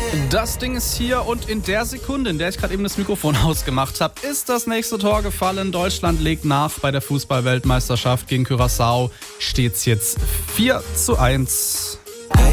Das Ding ist hier und in der Sekunde, in der ich gerade eben das Mikrofon ausgemacht habe, ist das nächste Tor gefallen. Deutschland legt nach bei der Fußball-Weltmeisterschaft gegen Curaçao. Steht's jetzt 4:1.